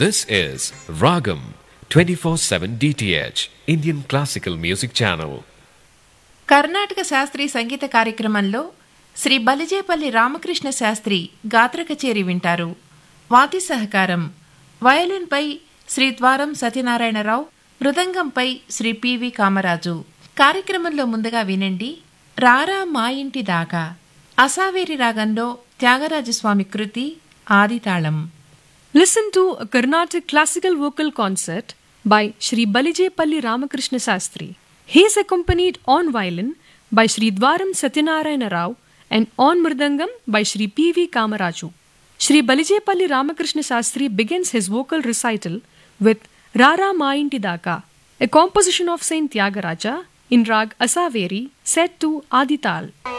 This is Ragam 24/7 DTH Indian Classical Music Channel. Karnataka శాస్త్రీయ సంగీత కార్యక్రమంలో శ్రీ బలిజేపల్లి రామకృష్ణ శాస్త్రి గాత్ర కచేరి వింటారు. వాద్య సహకారం వయలిన్పై శ్రీ ద్వారం సత్యనారాయణరావు, మృదంగంపై శ్రీ పివి కామరాజు. కార్యక్రమంలో ముందుగా వినండి రారా మా ఇంటి దాకా, అసావేరి రాగంలో త్యాగరాజస్వామి కృతి, ఆదితాళం. Listen to a Carnatic classical vocal concert by Sri Balijepalli Ramakrishna Sastri. He is accompanied on violin by Sri Dwaram Satyanarayana Rao and on mridangam by Sri P.V. Kamaraju. Sri Balijepalli Ramakrishna Sastri begins his vocal recital with Rara Ma Inti Daka, a composition of Saint Tyagaraja in rag Asaveri set to Adital.